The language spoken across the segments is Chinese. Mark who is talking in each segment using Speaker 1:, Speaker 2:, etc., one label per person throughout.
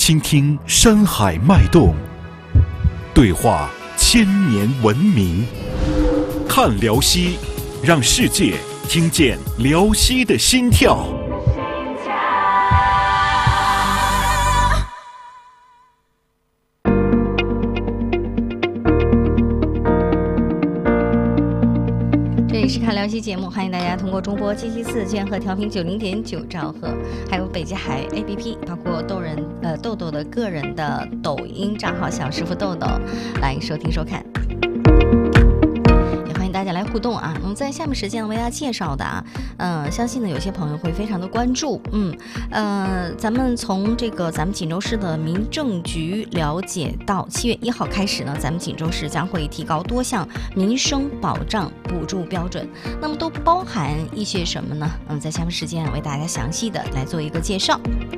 Speaker 1: 倾听山海脉动，对话千年文明。看辽西，让世界听见辽西的心跳。
Speaker 2: 这里是看辽西节目，欢迎大家通过中波774建和调频90.9兆赫，还有北极海 APP， 包括豆豆的个人的抖音账号小师傅豆豆来收听收看。欢迎大家来互动啊！我们在下面时间为大家介绍的相信呢有些朋友会非常的关注。咱们从咱们锦州市的民政局了解到，7月1号开始呢，咱们锦州市将会提高多项民生保障补助标准。那么都包含一些什么呢？在下面时间为大家详细的来做一个介绍。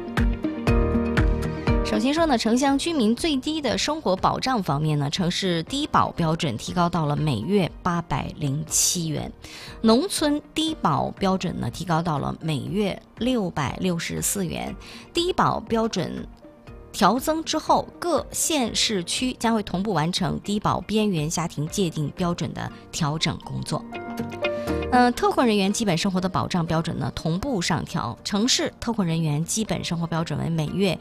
Speaker 2: 首先说呢，城乡居民最低的生活保障方面呢，城市低保标准提高到了每月807元，农村低保标准呢提高到了每月664元。低保标准调增之后，各县市区将会同步完成低保边缘家庭界定标准的调整工作。特困人员基本生活的保障标准呢同步上调，城市特困人员基本生活标准为每月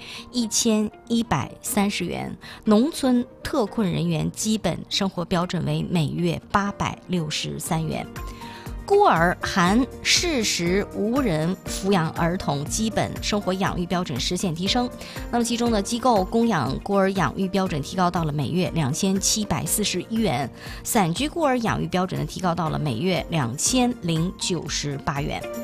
Speaker 2: 1130元，农村特困人员基本生活标准为每月863元。孤儿含适时无人抚养儿童基本生活养育标准实现提升，那么其中的机构供养孤儿养育标准提高到了每月2741元，散居孤儿养育标准呢提高到了每月2098元。